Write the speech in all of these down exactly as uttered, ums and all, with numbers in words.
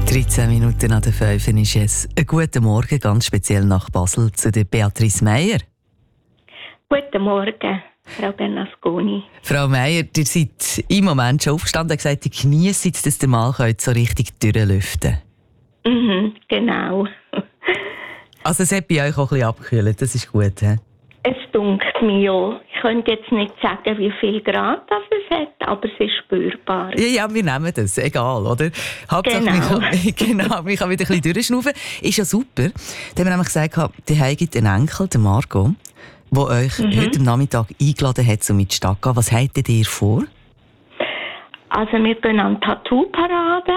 dreizehn Minuten nach der fünf ist es. Einen guten Morgen, ganz speziell nach Basel, zu der Beatrice Meier. Guten Morgen, Frau Bernasconi. Frau Meier, ihr seid im Moment schon aufgestanden und gesagt, ihr genießt, dass ihr mal so richtig durchlüften könnt. Mhm, genau. Also es hat bei euch auch ein bisschen abgekühlt, das ist gut, he? Es dunkt mir ja. Ich könnte jetzt nicht sagen, wie viel Grad das es hat, aber es ist spürbar. Ja, ja, wir nehmen das, egal, oder? Hauptsache, Genau. man kann, genau, man kann wieder ein bisschen durchschnaufen. Ist ja super. Dann haben wir nämlich gesagt, die haben einen Enkel, den Marco, der euch mhm. heute am Nachmittag eingeladen hat, um in die Stadt zu gehen. Was habt ihr vor? Also wir gehen an die Tattoo-Parade.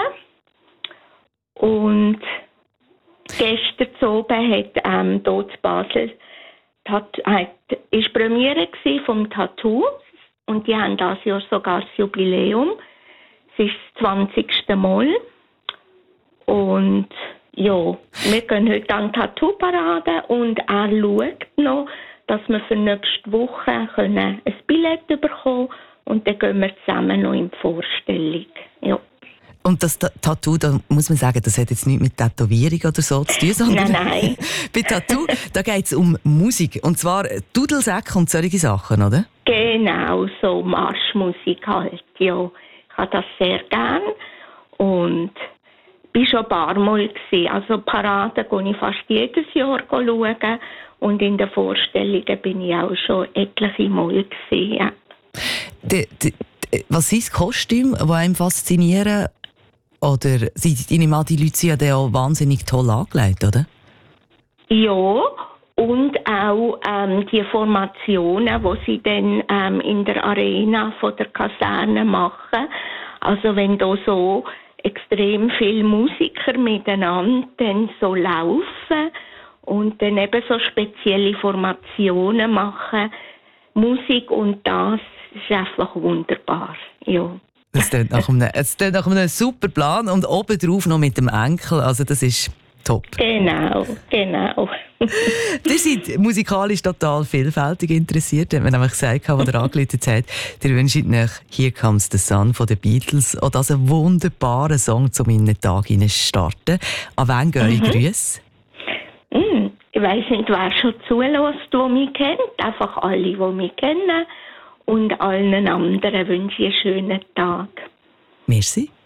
Und gestern oben hat ähm, hier in Basel Tat- hat, ist Premiere vom Tattoo. Und die haben dieses Jahr sogar das Jubiläum. Es ist das zwanzigste Mal. Und ja, wir gehen heute an die Tattoo-Parade und er schaut noch, dass wir für nächste Woche können ein Billett bekommen können. Und dann gehen wir zusammen noch in die Vorstellung. Ja. Und das Tattoo, da muss man sagen, das hat jetzt nichts mit Tätowierung oder so zu tun, sondern nein, nein. bei Tattoo, da geht es um Musik. Und zwar Dudelsäcke und solche Sachen, oder? Genau, so Marschmusik halt, ja. Ich habe das sehr gern und bin schon ein paar Mal gewesen. Also Paraden gehe ich fast jedes Jahr schauen und in den Vorstellungen bin ich auch schon etliche Mal gewesen, ja. Die, die, was sind die Kostüme, die einem faszinieren? Oder sind die, die Leute sind ja auch wahnsinnig toll angelegt, oder? Ja, und auch ähm, die Formationen, die sie dann ähm, in der Arena von der Kaserne machen. Also wenn da so extrem viele Musiker miteinander dann so laufen und dann eben so spezielle Formationen machen, Musik und das ist einfach wunderbar, ja. Es klingt nach einem, es klingt nach einem super Plan und obendrauf noch mit dem Enkel, also das ist top. Genau, genau. Ihr seid musikalisch total vielfältig interessiert, hat man nämlich gesagt, als er angerufen hat. Ihr wünscht euch «Here Comes the Sun» von den Beatles und das einen wunderbaren Song, um in den Tag zu starten. An wen gehen eure Mhm. Grüße? Mm, ich weiss nicht, wer schon zulässt, der mich kennt. Einfach alle, die mich kennen. Und allen anderen wünsche ich einen schönen Tag. Merci.